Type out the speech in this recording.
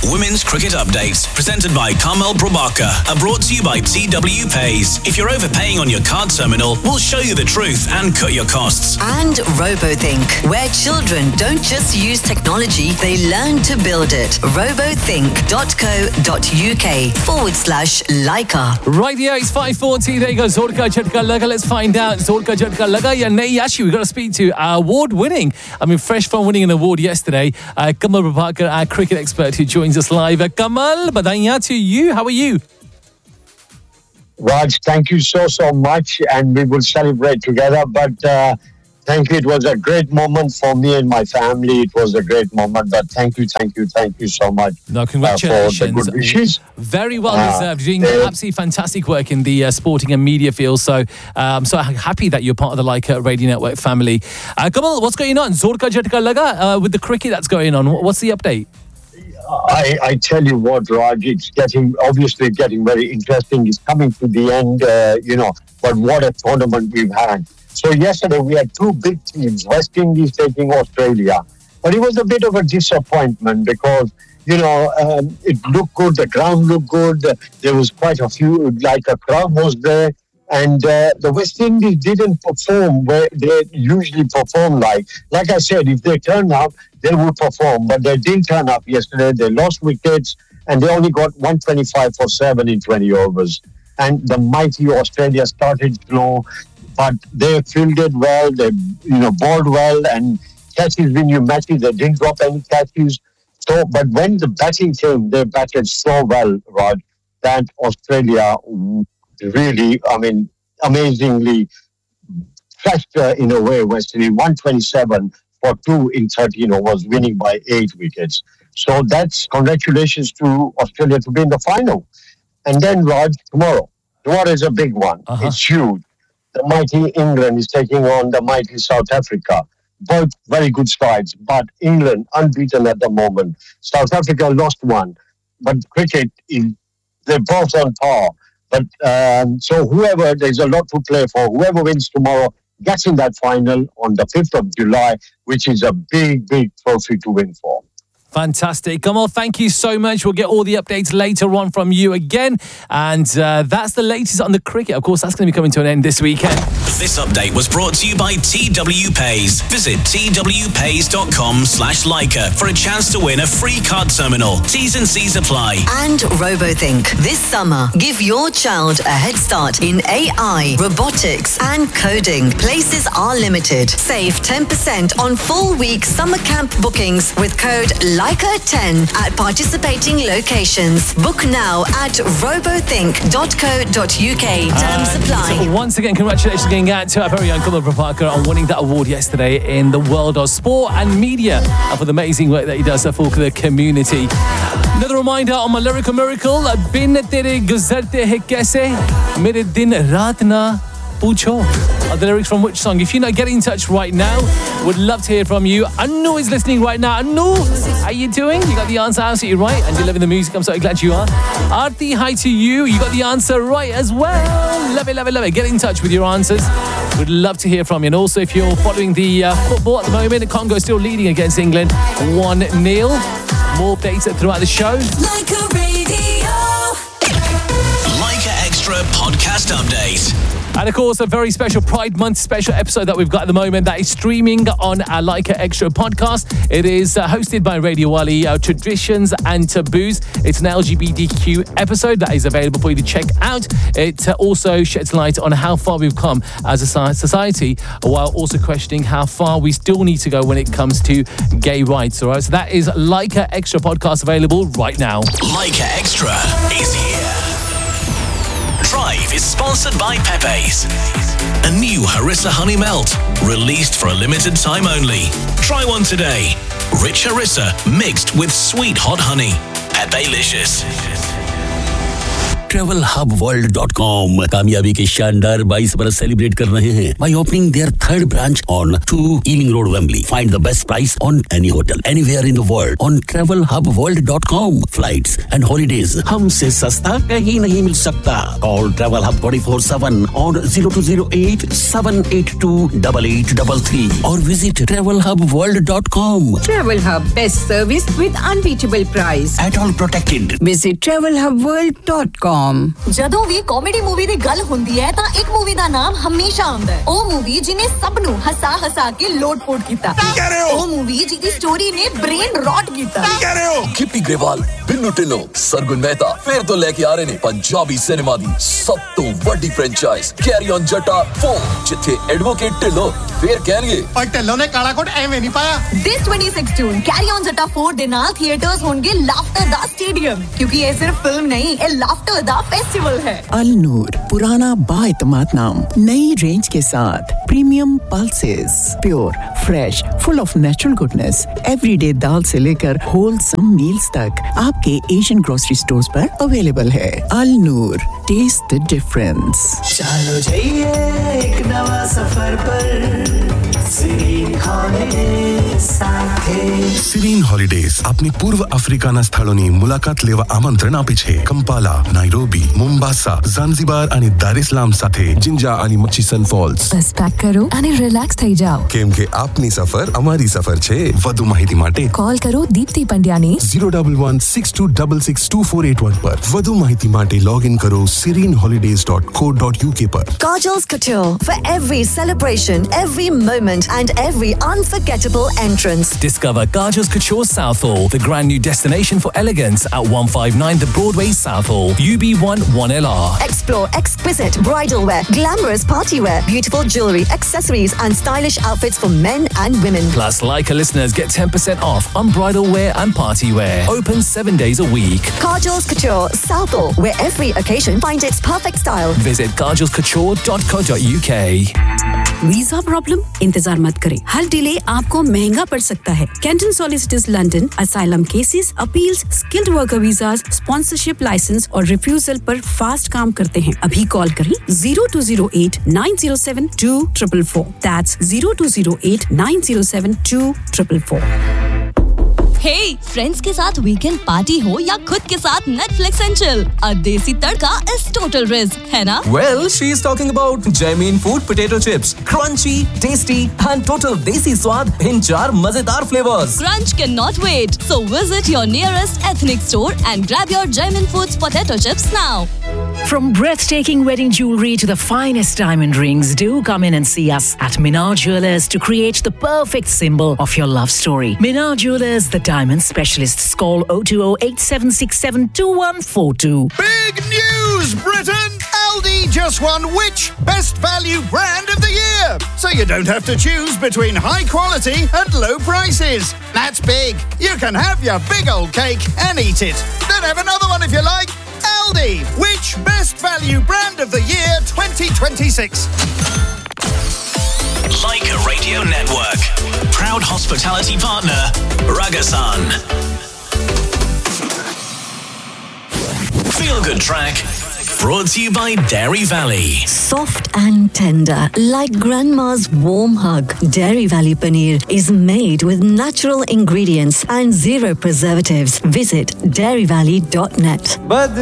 Women's Cricket Updates, presented by Kamal Prabhakar, are brought to you by TW Pays. If you're overpaying on your card terminal, we'll show you the truth and cut your costs. And RoboThink, where children don't just use technology, they learn to build it. robothink.co.uk/Leica. Right here, it's 5:40. There you go. Zor ka jhatka laga. Let's find out. Zor ka jhatka laga ya nahi? Actually, we've got to speak to our award-winning, fresh from winning an award yesterday, Kamal Prabhakar, our cricket expert who joins us live. Kamal, badaiyan to you. How are you? Raj, thank you so much, and we will celebrate together. But thank you. It was a great moment for me and my family. It was a great moment. But thank you so much. No, congratulations. For the good wishes. Very well deserved. You're doing absolutely fantastic work in the sporting and media field. So I'm so happy that you're part of the Leica Radio Network family. Kamal, what's going on? Zor ka jhatka laga with the cricket that's going on. What's the update? I tell you what, Raj, it's obviously getting very interesting. It's coming to the end, but what a tournament we've had. So yesterday we had two big teams, West Indies taking Australia. But it was a bit of a disappointment because, it looked good, the ground looked good. There was quite a few, like a crowd was there. And the West Indies didn't perform where they usually perform like. Like I said, if they turn up, they will perform. But they didn't turn up yesterday. They lost wickets and they only got 125 for 7 in 20 overs. And the mighty Australia started slow, but they fielded well, they bowled well, and catches win you matches. They didn't drop any catches. So, but when the batting came, they batted so well, Raj, that Australia really, amazingly crashed in a way. West Indies 127 for 2 in 13 overs, winning by 8 wickets. So that's congratulations to Australia to be in the final. And then, Raj, tomorrow is a big one. It's huge. The mighty England is taking on the mighty South Africa. Both very good sides, but England unbeaten at the moment. South Africa lost one, but cricket they're both on par. But so there's a lot to play for. Whoever wins tomorrow gets in that final on the 5th of July, which is a big, big trophy to win for. Fantastic. Kamal, thank you so much. We'll get all the updates later on from you again. And that's the latest on the cricket. Of course, that's going to be coming to an end this weekend. This update was brought to you by TW Pays. Visit twpays.com/Leica for a chance to win a free card terminal. T's and C's apply. And RoboThink. This summer, give your child a head start in AI, robotics, and coding. Places are limited. Save 10% on full week summer camp bookings with code Leica10 at participating locations. Book now at robothink.co.uk. Terms apply. So once again, congratulations going out to our very own Kamal Prabhakar on winning that award yesterday in the world of sport and media for the amazing work that he does for the community. Another reminder on my lyrical miracle, bin tere guzarte hai kaise, mere din raat na pucho. The lyrics from which song? If you're not getting in touch right now, would love to hear from you. Anu is listening right now. Anu, how you doing? You got the answer absolutely right, and you're loving the music. I'm so glad you are. Aarti, hi to you. You got the answer right as well. Love it, love it, love it. Get in touch with your answers. Would love to hear from you. And also, if you're following the football at the moment, Congo still leading against England 1-0. More updates throughout the show. Leica Radio. Leica Extra Podcast Update. And of course, a very special Pride Month special episode that we've got at the moment that is streaming on our Leica Extra podcast. It is hosted by Radio Wali, Traditions and Taboos. It's an LGBTQ episode that is available for you to check out. It also sheds light on how far we've come as a society, while also questioning how far we still need to go when it comes to gay rights. All right, so that is Leica Extra podcast available right now. Leica Extra is here. Drive is sponsored by Pepe's. A new Harissa Honey Melt, released for a limited time only. Try one today. Rich Harissa mixed with sweet hot honey. Pepe-licious. travelhubworld.com कामयाबी के शानदार 22 बरस celebrate कर रहे हैं by opening their third branch on 2 Ealing Road, Wembley. Find the best price on any hotel anywhere in the world on travelhubworld.com. Flights and holidays हमसे सस्ता कहीं नहीं मिल सकता. Call Travel Hub 24/7 on 0208 782 8833 or visit travelhubworld.com. Travel Hub, best service with unbeatable price. At all protected. Visit travelhubworld.com. ਜਦੋਂ ਵੀ comedy movie ਦੀ ਗੱਲ ਹੁੰਦੀ ਹੈ ਤਾਂ ਇੱਕ ਮੂਵੀ ਦਾ ਨਾਮ ਹਮੇਸ਼ਾ ਆਉਂਦਾ ਹੈ ਉਹ ਮੂਵੀ ਜਿਹਨੇ ਸਭ ਨੂੰ ਹਸਾ ਕੇ ਲੋਟ-ਪੋਟ ਕੀਤਾ ਉਹ ਮੂਵੀ ਜਿਹਦੀ ਸਟੋਰੀ ਨੇ ਬ੍ਰੇਨ ਰੌਟ ਕੀਤਾ ਗਿੱਪੀ ਗਰੇਵਾਲ ਬਿੰਨੂ ਢਿੱਲੋਂ ਸਰਗੁਣ ਮਹਿਤਾ ਫਿਰ ਤੋਂ ਲੈ ਕੇ ਆ ਰਹੇ ਨੇ ਪੰਜਾਬੀ ਸਿਨੇਮਾ ਦੀ ਸਭ ਤੋਂ ਵੱਡੀ ਫਰੈਂਚਾਈਜ਼ ਕੈਰੀ ਔਨ ਜੱਟਾ 4 ਜਿੱਥੇ ਐਡਵੋਕੇਟ ਢਿੱਲੋਂ ਫਿਰ ਕਹਿਣਗੇ ਔਰ ਢਿੱਲੋਂ ਨੇ ਕਾਲਾ ਕੋਟ ਐਵੇਂ ਨਹੀਂ ਪਾਇਆ This 26 June ਕੈਰੀ ਔਨ ਜੱਟਾ 4 ਦੇ ਨਾਲ ਥੀਏਟਰਸ ਹੋਣਗੇ ਲਾਫਟਰ ਦਾ ਸਟੇਡੀਅਮ ਕਿਉਂਕਿ ਇਹ ਸਿਰਫ ਫਿਲਮ ਨਹੀਂ ਇਹ ਲਾਫਟਰ ਦਾ फेस्टिवल है अल नूर पुराना बाएतमाद नाम नई रेंज के साथ premium pulses pure fresh full of natural goodness everyday दाल से लेकर होलसम मील्स तक आपके एशियन ग्रोसरी स्टोर्स पर अवेलेबल है अल नूर टेस्ट द डिफरेंस चलो जाइए एक नवा सफर पर સિરીન હોલિડેઝ આપની પૂર્વ આફ્રિકાના સ્થળોની મુલાકાત લેવા આમંત્રણ આપે છે કંપાલા, નાઇરોબી, મોમ્બાસા, ઝાંઝીબાર અને દાર ઇસ્લામ સાથે જિંજા અને મચીસન ફોલ્સ બસ પેક કરો અને રિલેક્સ થઈ જાઓ કેમ કે આપની સફર અમારી સફર છે વધુ માહિતી માટે કોલ કરો દીપ્તિ પંડ્યાને 01162662481 પર વધુ માહિતી માટે લોગિન કરો sereneholidays.co.uk પર Kajal's Couture for every celebration, every moment and every unforgettable entrance. Discover Kajal's Couture Southall, the brand new destination for elegance at 159 The Broadway Southall, UB1 1LR. Explore exquisite bridal wear, glamorous party wear, beautiful jewelry, accessories and stylish outfits for men and women. Plus, Leica listeners get 10% off on bridal wear and party wear. Open 7 days a week. Kajal's Couture Southall, where every occasion finds its perfect style. Visit kajalscouture.co.uk. Visa problem? इंतजार मत करें. हर delay आपको महंगा पड़ सकता है. Canton solicitors London asylum cases, appeals, skilled worker visas, sponsorship licence और refusal पर फास्ट काम करते हैं. अभी कॉल करें 0208 907 2444. That's 0208 907 2444. Hey, फ्रेंड्स के साथ वीकेंड पार्टी हो या खुद के साथ नेटफ्लिक्स एंड चिल, अ देसी तड़का इज टोटल रिस्क, है ना? Well, she is talking about Jamin Food potato chips, crunchy, tasty, and total desi swad in 4 मजेदार flavors. Crunch cannot wait, so visit your nearest ethnic store and grab your Jamin Foods potato chips now. From breathtaking wedding jewelry to the finest diamond rings, do come in and see us at Minar Jewelers to create the perfect symbol of your love story. Minar Jewelers, the diamond specialists. Call 020-8767-2142. Big news, Britain! Aldi just won which Best Value Brand of the Year? So you don't have to choose between high quality and low prices. That's big. You can have your big old cake and eat it. Then have another one if you like. Aldi, which Best Value Brand of the Year 2026? Leica Radio Network. Proud hospitality partner, Ragasan. Feel Good Track. Brought to you by Dairy Valley. Soft and tender, like grandma's warm hug. Dairy Valley Paneer is made with natural ingredients and zero preservatives. Visit dairyvalley.net.